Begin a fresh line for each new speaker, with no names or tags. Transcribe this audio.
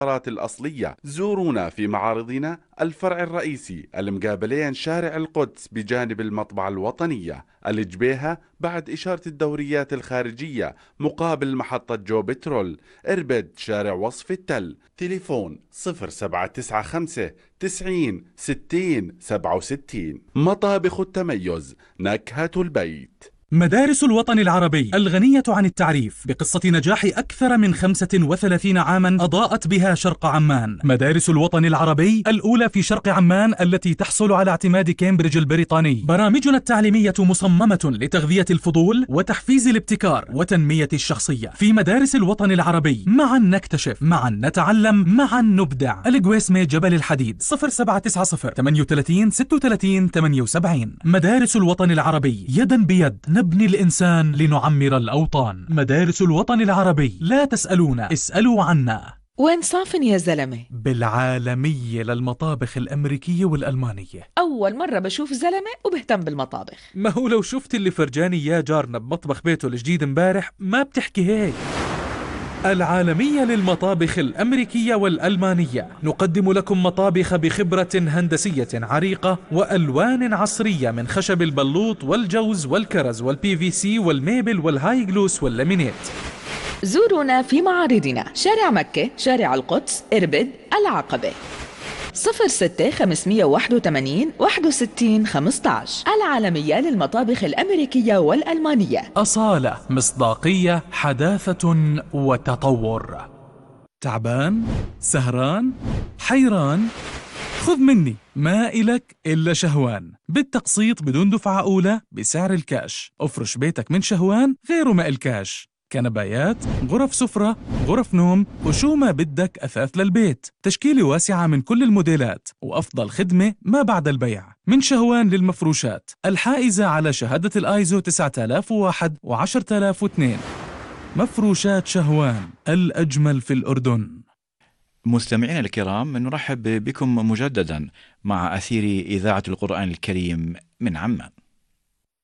الأصلية. زورونا في معارضنا الفرع الرئيسي المقابلين شارع القدس بجانب المطبعة الوطنية، الجبيهة بعد إشارة الدوريات الخارجية مقابل محطة جو بترول، إربد شارع وصف التل. تليفون 0795 90 60 67. مطابخ التميز، نكهة البيت.
مدارس الوطن العربي الغنية عن التعريف بقصة نجاح أكثر من 35 عاما أضاءت بها شرق عمان. مدارس الوطن العربي الأولى في شرق عمان التي تحصل على اعتماد كامبريدج البريطاني. برامجنا التعليمية مصممة لتغذية الفضول وتحفيز الابتكار وتنمية الشخصية. في مدارس الوطن العربي معا نكتشف، معا نتعلم، معا نبدع. القويسمة جبل الحديد 0790 38 36 78. مدارس الوطن العربي، يدا بيد نبني الإنسان لنعمر الأوطان. مدارس الوطن العربي، لا تسألونا، اسألوا عنا.
وين صافن يا زلمة؟
بالعالمية للمطابخ الأمريكية والألمانية.
أول مرة بشوف زلمة وبهتم بالمطابخ.
ما هو لو شفت اللي فرجاني يا جارنا بمطبخ بيته الجديد امبارح ما بتحكي هيك. العالمية للمطابخ الأمريكية والألمانية، نقدم لكم مطابخ بخبرة هندسية عريقة وألوان عصرية من خشب البلوط والجوز والكرز والبي في سي والميبل والهاي جلوس واللامينيت.
زورونا في معارضنا شارع مكة، شارع القدس، إربد، العقبة. 06 581 61 15. العالمية للمطابخ الأمريكية والألمانية.
أصالة، مصداقية، حداثة وتطور. تعبان؟ سهران؟ حيران؟ خذ مني، ما إلك إلا شهوان، بالتقسيط بدون دفعة أولى بسعر الكاش. افرش بيتك من شهوان غيره ما الكاش. كنبايات، غرف سفرة، غرف نوم، وشو ما بدك أثاث للبيت. تشكيلة واسعة من كل الموديلات وأفضل خدمة ما بعد البيع. من شهوان للمفروشات الحائزة على شهادة الآيزو 9001 و10002. مفروشات شهوان، الأجمل في الأردن.
مستمعينا الكرام، نرحب بكم مجددا مع أثير إذاعة القرآن الكريم من عمان.